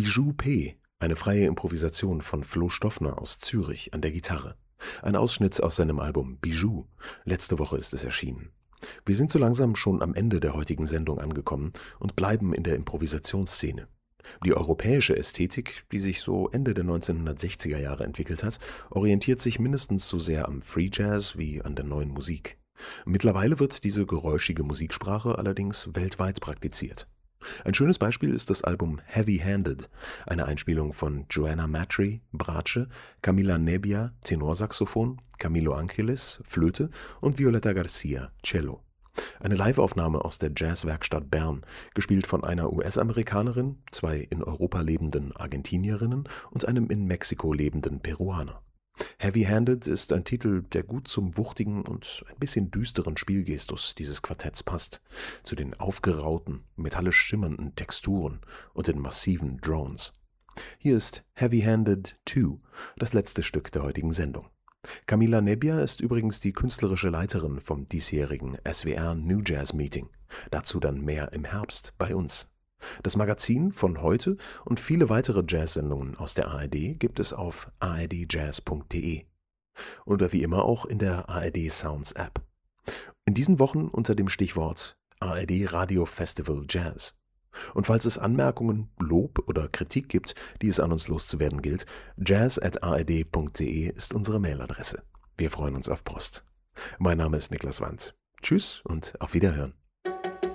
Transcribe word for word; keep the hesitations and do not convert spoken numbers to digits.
Bijou P., eine freie Improvisation von Flo Stoffner aus Zürich an der Gitarre. Ein Ausschnitt aus seinem Album Bijou. Letzte Woche ist es erschienen. Wir sind so langsam schon am Ende der heutigen Sendung angekommen und bleiben in der Improvisationsszene. Die europäische Ästhetik, die sich so Ende der neunzehnhundertsechziger Jahre entwickelt hat, orientiert sich mindestens so sehr am Free Jazz wie an der neuen Musik. Mittlerweile wird diese geräuschige Musiksprache allerdings weltweit praktiziert. Ein schönes Beispiel ist das Album Heavy Handed, eine Einspielung von Joanna Matry, Bratsche, Camila Nebbia, Tenorsaxophon, Camilo Angelis, Flöte und Violeta Garcia, Cello. Eine Liveaufnahme aus der Jazzwerkstatt Bern, gespielt von einer U S-Amerikanerin, zwei in Europa lebenden Argentinierinnen und einem in Mexiko lebenden Peruaner. Heavy Handed ist ein Titel, der gut zum wuchtigen und ein bisschen düsteren Spielgestus dieses Quartetts passt, zu den aufgerauten, metallisch schimmernden Texturen und den massiven Drones. Hier ist Heavy Handed zwei, das letzte Stück der heutigen Sendung. Camila Nebbia ist übrigens die künstlerische Leiterin vom diesjährigen S W R New Jazz Meeting. Dazu dann mehr im Herbst bei uns. Das Magazin von heute und viele weitere Jazz-Sendungen aus der A R D gibt es auf a r d jazz punkt d e oder wie immer auch in der A R D Sounds App. In diesen Wochen unter dem Stichwort A R D Radio Festival Jazz. Und falls es Anmerkungen, Lob oder Kritik gibt, die es an uns loszuwerden gilt, jazz at a r d punkt d e ist unsere Mailadresse. Wir freuen uns auf Post. Mein Name ist Niklas Wandt. Tschüss und auf Wiederhören.